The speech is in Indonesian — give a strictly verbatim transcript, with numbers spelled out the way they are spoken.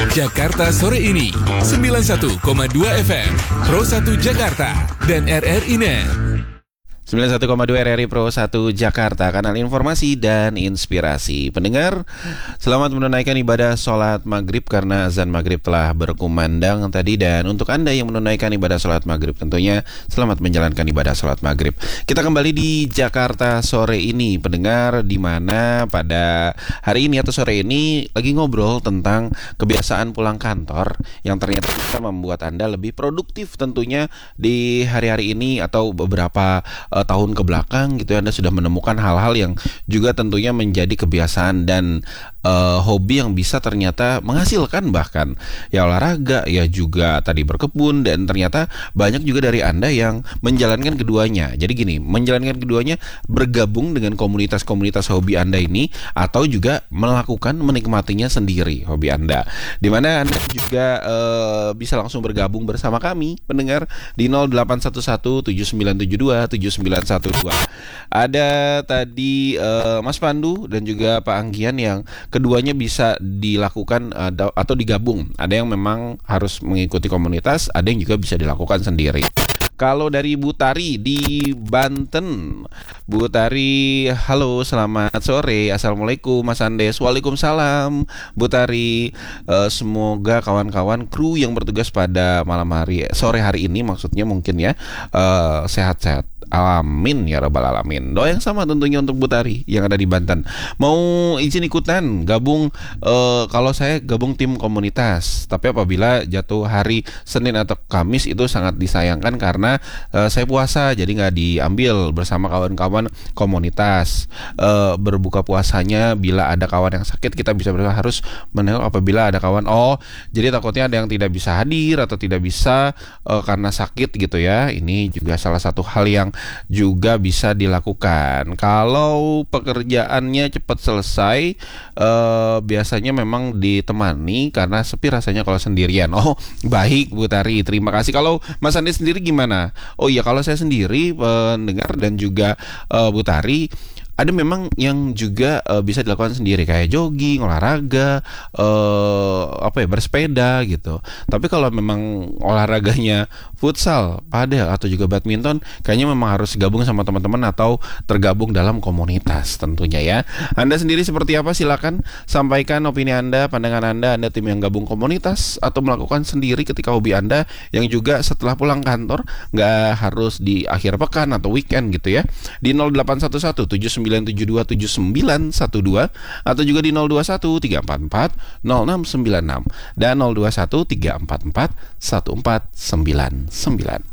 Jakarta sore ini sembilan puluh satu koma dua F M Pro satu Jakarta dan R R I Net. sembilan puluh satu koma dua R R I Pro satu Jakarta, kanal informasi dan inspirasi. Pendengar, selamat menunaikan ibadah sholat maghrib karena azan maghrib telah berkumandang tadi. Dan untuk Anda yang menunaikan ibadah sholat maghrib, tentunya selamat menjalankan ibadah sholat maghrib. Kita kembali di Jakarta sore ini, pendengar, di mana pada hari ini atau sore ini lagi ngobrol tentang kebiasaan pulang kantor yang ternyata bisa membuat Anda lebih produktif tentunya di hari-hari ini atau beberapa uh, tahun ke belakang gitu. Anda sudah menemukan hal-hal yang juga tentunya menjadi kebiasaan dan uh, hobi yang bisa ternyata menghasilkan, bahkan ya olahraga, ya juga tadi berkebun, dan ternyata banyak juga dari Anda yang menjalankan keduanya. Jadi gini, menjalankan keduanya, bergabung dengan komunitas-komunitas hobi Anda ini, atau juga melakukan menikmatinya sendiri hobi Anda, dimana Anda juga uh, bisa langsung bergabung bersama kami pendengar di nol delapan satu satu tujuh sembilan tujuh dua tujuh sembilan satu dua. Ada tadi uh, Mas Pandu dan juga Pak Anggian yang keduanya bisa dilakukan uh, atau digabung. Ada yang memang harus mengikuti komunitas, ada yang juga bisa dilakukan sendiri. Kalau dari Bu Tari di Banten, Bu Tari, halo, selamat sore. Assalamualaikum Mas Andes. Waalaikumsalam Bu Tari. uh, Semoga kawan-kawan kru yang bertugas pada malam hari, sore hari ini maksudnya mungkin ya, uh, sehat-sehat. Amin ya rabbal alamin. Doa yang sama tentunya untuk Bu Tari yang ada di Banten. Mau izin ikutan gabung, uh, kalau saya gabung tim komunitas, tapi apabila jatuh hari Senin atau Kamis itu sangat disayangkan karena uh, saya puasa, jadi nggak diambil bersama kawan-kawan komunitas. Uh, berbuka puasanya bila ada kawan yang sakit, kita bisa berbuka, harus menengok apabila ada kawan. Oh, jadi takutnya ada yang tidak bisa hadir atau tidak bisa uh, karena sakit gitu ya. Ini juga salah satu hal yang juga bisa dilakukan. Kalau pekerjaannya cepat selesai, uh, biasanya memang ditemani karena sepi rasanya kalau sendirian. Oh, baik Bu Tari, terima kasih. Kalau Mas Andi sendiri gimana? Oh iya, kalau saya sendiri pendengar dan juga uh, Bu Tari, ada memang yang juga uh, bisa dilakukan sendiri, kayak jogging, olahraga, uh, apa ya, bersepeda gitu. Tapi kalau memang olahraganya futsal, padel, atau juga badminton, kayaknya memang harus gabung sama teman-teman atau tergabung dalam komunitas tentunya ya. Anda sendiri seperti apa? Silakan sampaikan opini Anda, pandangan Anda. Anda tim yang gabung komunitas atau melakukan sendiri ketika hobi Anda yang juga setelah pulang kantor, nggak harus di akhir pekan atau weekend gitu ya. Di nol delapan satu satu tujuh sembilan tujuh dua tujuh sembilan satu dua atau juga di nol dua satu tiga empat empat nol enam sembilan enam dan nol dua satu tiga empat empat satu empat sembilan sembilan.